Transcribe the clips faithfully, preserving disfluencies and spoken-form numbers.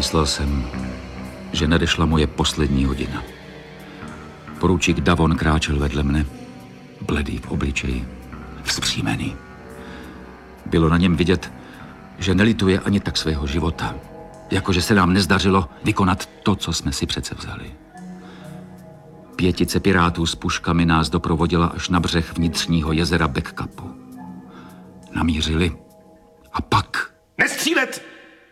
Myslel jsem, že nadešla moje poslední hodina. Poručík Davon kráčel vedle mne, bledý v obličeji, vzpřímený. Bylo na něm vidět, že nelituje ani tak svého života, jakože se nám nezdařilo vykonat to, co jsme si přece vzali. Pětice pirátů s puškami nás doprovodila až na břeh vnitřního jezera Backcupu. Namířili a pak... Nestřílet!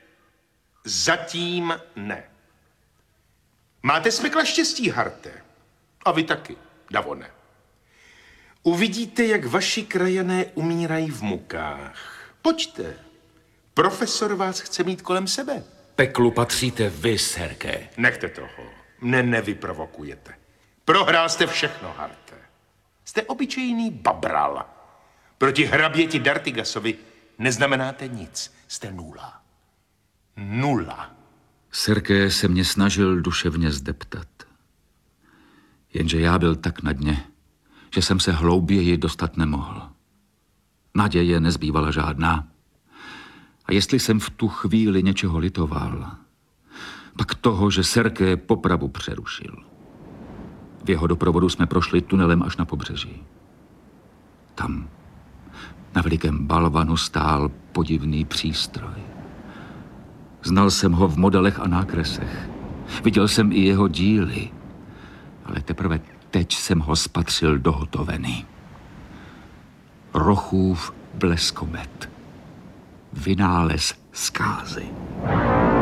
Zatím ne. Máte smykla štěstí, Harte. A vy taky, Davone. Uvidíte, jak vaši krajané umírají v mukách. Pojďte. Profesor vás chce mít kolem sebe. Peklu patříte vy, Serké. Nechte toho. Mne nevyprovokujete. Prohrál jste všechno, Harte. Jste obyčejný babral. Proti hraběti Dartigasovi neznamenáte nic. Jste nula. Nula. Serké se mě snažil duševně zdeptat. Jenže já byl tak na dně, že jsem se hlouběji dostat nemohl. Naděje nezbývala žádná. A jestli jsem v tu chvíli něčeho litoval, pak toho, že Serké popravu přerušil. V jeho doprovodu jsme prošli tunelem až na pobřeží. Tam, na velikém balvanu, stál podivný přístroj. Znal jsem ho v modelech a nákresech. Viděl jsem i jeho díly, ale teprve teď jsem ho spatřil dohotovený. Rochův bleskomet. Vynález zkázy.